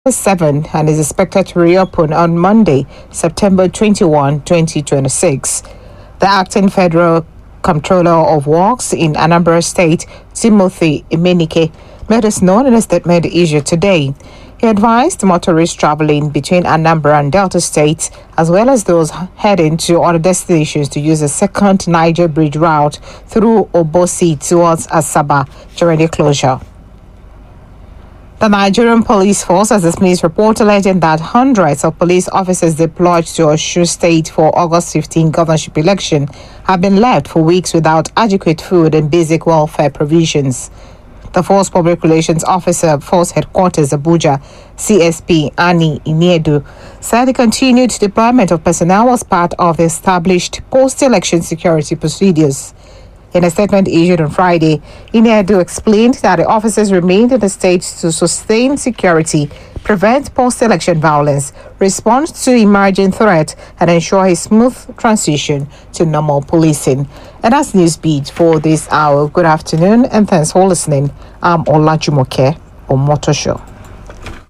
7 and is expected to reopen on Monday, September 21, 2026. The acting Federal Comptroller of Works in Anambra State, Timothy Imenike, made us known in a statement issued today. He advised motorists traveling between Anambra and Delta States, as well as those heading to other destinations, to use a second Niger Bridge route through Obosi towards Asaba during the closure. The Nigerian Police Force has dismissed reports alleging that hundreds of police officers deployed to Osun State for August 15 governorship election have been left for weeks without adequate food and basic welfare provisions. The Force Public Relations Officer, Force Headquarters Abuja, CSP Annie Iniedu, said the continued deployment of personnel was part of the established post-election security procedures. In a statement issued on Friday, Iniedu explained that the officers remained in the state to sustain security, prevent post-election violence, respond to emerging threats, and ensure a smooth transition to normal policing. And that's Newsbeat for this hour. Good afternoon, and thanks for listening. I'm Olajumoke Omotosho.